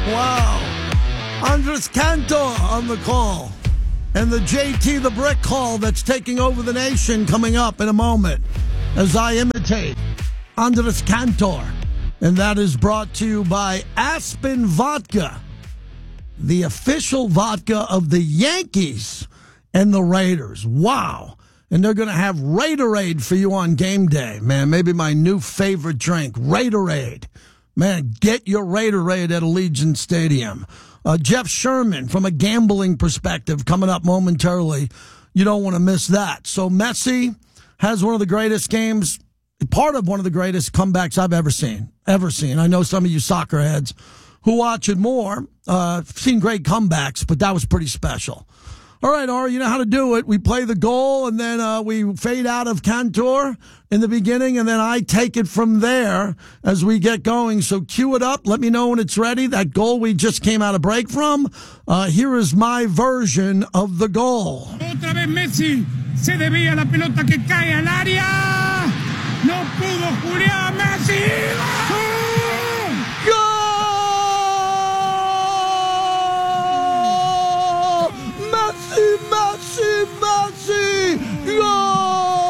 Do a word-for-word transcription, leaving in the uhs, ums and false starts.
Wow. Andres Cantor on the call. And the J T the Brick call that's taking over the nation coming up in a moment as I imitate Andres Cantor. And that is brought to you by Aspen Vodka, the official vodka of the Yankees and the Raiders. Wow. And they're going to have Raiderade for you on game day, man. Maybe my new favorite drink, Raiderade. Man, get your Raiderade at Allegiant Stadium. Uh, Jeff Sherman, from a gambling perspective, coming up momentarily. You don't want to miss that. So Messi has one of the greatest games, part of one of the greatest comebacks I've ever seen, ever seen. I know some of you soccer heads who watch it more, uh, seen great comebacks, but that was pretty special. All right, Ari, you know how to do it. We play the goal, and then uh, we fade out of Cantor in the beginning, and then I take it from there as we get going. So cue it up. Let me know when it's ready. That goal we just came out of break from. Uh, here is my version of the goal. Otra vez Messi. Se debía la pelota que cae al área. No pudo Julián Messi.